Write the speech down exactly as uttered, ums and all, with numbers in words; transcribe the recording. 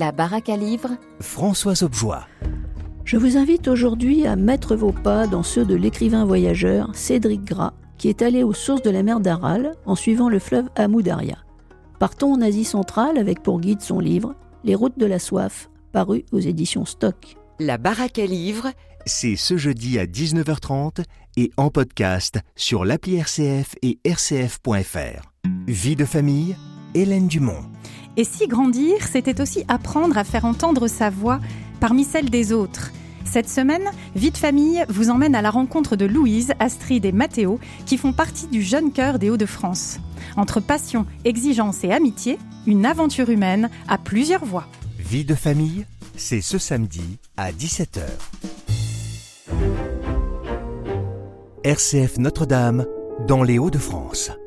La baraque à livres, Françoise Objoie. Je vous invite aujourd'hui à mettre vos pas dans ceux de l'écrivain voyageur Cédric Gras, qui est allé aux sources de la mer d'Aral en suivant le fleuve Amu Darya. Partons en Asie centrale avec pour guide son livre « Les routes de la soif », paru aux éditions Stock. La baraque à livres, C'est ce jeudi à dix-neuf heures trente et en podcast sur l'appli R C F et R C F point F R. Vie de famille, Hélène Dumont. Et si grandir, c'était aussi apprendre à faire entendre sa voix parmi celles des autres. Cette semaine, Vie de famille vous emmène à la rencontre de Louise, Astrid et Mathéo, qui font partie du jeune cœur des Hauts-de-France. Entre passion, exigence et amitié, une aventure humaine à plusieurs voix. Vie de famille, c'est ce samedi à dix-sept heures. R C F Notre-Dame, dans les Hauts-de-France.